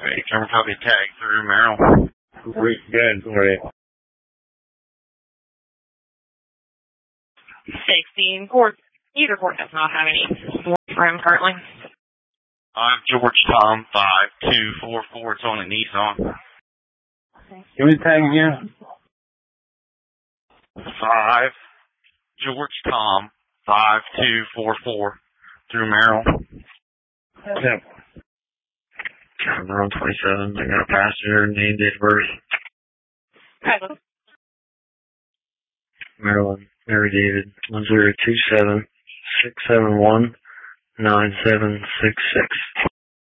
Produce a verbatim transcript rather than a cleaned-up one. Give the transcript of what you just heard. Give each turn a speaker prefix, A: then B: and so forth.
A: Hey, German copy tag through Merrill.
B: Great, good, great.
C: sixteen court. Either court does not have any room currently.
A: I'm George Tom, five two four four. It's on a Nissan.
B: Give me the tag again.
A: five, George Tom, five two four four. Through Merrill.
B: Yep.
A: Road twenty-seven. I got a passenger, name, date of birth.
C: Okay.
B: Maryland, Mary David, one zero two seven six seven one nine seven six six.